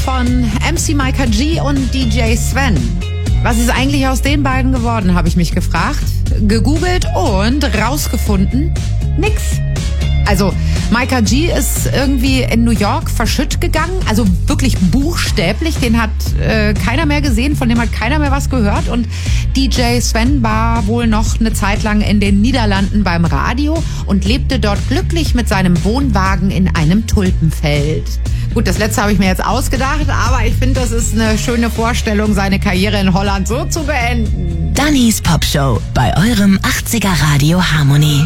von MC Micah G und DJ Sven. Was ist eigentlich aus den beiden geworden, habe ich mich gefragt. Gegoogelt und rausgefunden, nix. Also Micah G ist irgendwie in New York verschütt gegangen, also wirklich buchstäblich, den hat keiner mehr gesehen, von dem hat keiner mehr was gehört. Und DJ Sven war wohl noch eine Zeit lang in den Niederlanden beim Radio und lebte dort glücklich mit seinem Wohnwagen in einem Tulpenfeld. Gut, das letzte habe ich mir jetzt ausgedacht, aber ich finde, das ist eine schöne Vorstellung, seine Karriere in Holland so zu beenden. Dannys Popshow bei eurem 80er Radio Harmony.